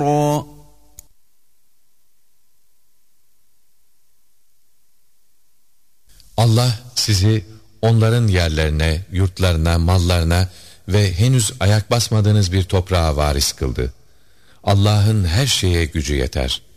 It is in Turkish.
Allah sizi onların yerlerine, yurtlarına, mallarına ve henüz ayak basmadığınız bir toprağa varis kıldı. Allah'ın her şeye gücü yeter.